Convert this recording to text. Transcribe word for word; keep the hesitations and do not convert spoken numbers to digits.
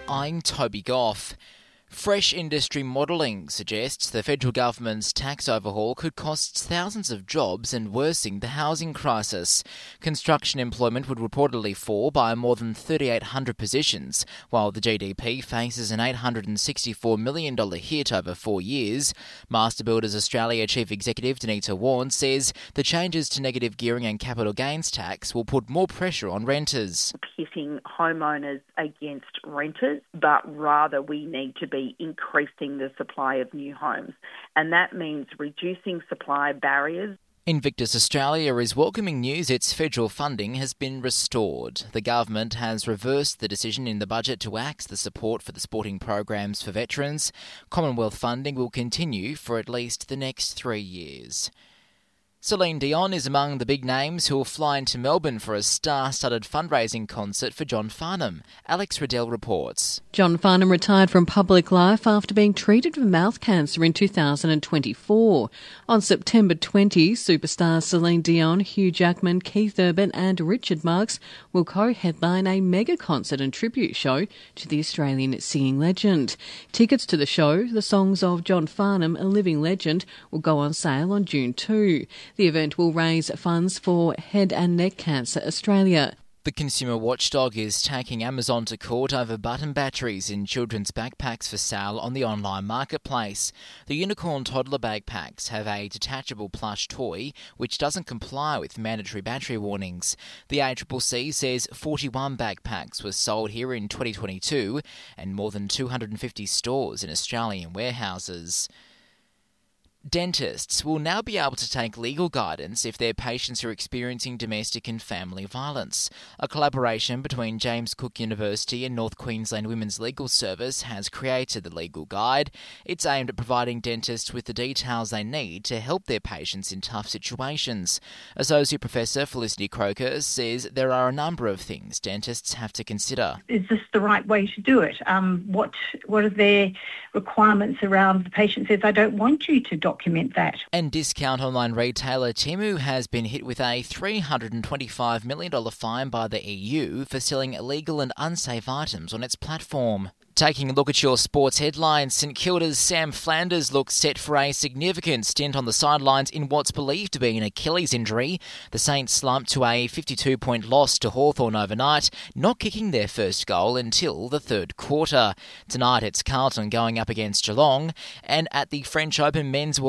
I'm Toby Goff. Fresh industry modelling suggests the federal government's tax overhaul could cost thousands of jobs and worsen the housing crisis. Construction employment would reportedly fall by more than three thousand eight hundred positions, while the G D P faces an eight hundred sixty-four million dollars hit over four years. Master Builders Australia Chief Executive Denita Warren says the changes to negative gearing and capital gains tax will put more pressure on renters. Pitting homeowners against renters, but rather we need to be increasing the supply of new homes, and that means reducing supply barriers. Invictus Australia is welcoming news its federal funding has been restored. The government has reversed the decision in the budget to axe the support for the sporting programs for veterans. Commonwealth funding will continue for at least the next three years. Celine Dion is among the big names who will fly into Melbourne for a star-studded fundraising concert for John Farnham. Alex Riddell reports. John Farnham retired from public life after being treated for mouth cancer in two thousand twenty-four. On September twentieth, superstars Celine Dion, Hugh Jackman, Keith Urban and Richard Marx will co-headline a mega concert and tribute show to the Australian singing legend. Tickets to the show, The Songs of John Farnham, a Living Legend, will go on sale on June second. The event will raise funds for Head and Neck Cancer Australia. The consumer watchdog is taking Amazon to court over button batteries in children's backpacks for sale on the online marketplace. The unicorn toddler backpacks have a detachable plush toy which doesn't comply with mandatory battery warnings. The A C C C says forty-one backpacks were sold here in twenty twenty-two and more than two hundred fifty stores in Australian warehouses. Dentists will now be able to take legal guidance if their patients are experiencing domestic and family violence. A collaboration between James Cook University and North Queensland Women's Legal Service has created the legal guide. It's aimed at providing dentists with the details they need to help their patients in tough situations. Associate Professor Felicity Croker says there are a number of things dentists have to consider. Is this the right way to do it? Um, what what are their requirements around the patient says, I don't want you to document document that. And discount online retailer Temu has been hit with a three hundred twenty-five million dollars fine by the E U for selling illegal and unsafe items on its platform. Taking a look at your sports headlines, St Kilda's Sam Flanders looks set for a significant stint on the sidelines in what's believed to be an Achilles injury. The Saints slumped to a fifty-two point loss to Hawthorn overnight, not kicking their first goal until the third quarter. Tonight it's Carlton going up against Geelong, and at the French Open men's